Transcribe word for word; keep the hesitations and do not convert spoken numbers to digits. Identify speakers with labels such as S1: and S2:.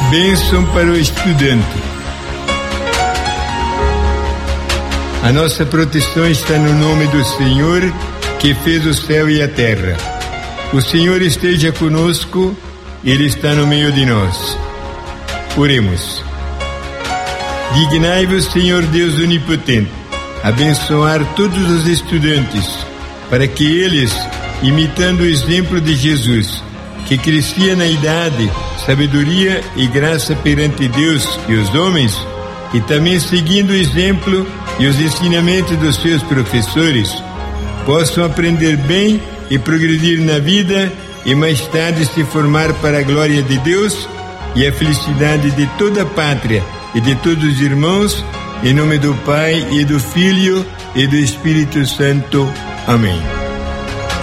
S1: Bênção para o estudante. A nossa proteção está no nome do Senhor, que fez o céu e a terra. O Senhor esteja conosco, Ele está no meio de nós. Oremos. Dignai-vos, Senhor Deus onipotente, abençoar todos os estudantes, para que eles, imitando o exemplo de Jesus, que crescia na idade, sabedoria e graça perante Deus e os homens, e também seguindo o exemplo e os ensinamentos dos seus professores, possam aprender bem e progredir na vida e mais tarde se formar para a glória de Deus e a felicidade de toda a pátria e de todos os irmãos, em nome do Pai e do Filho e do Espírito Santo. Amém.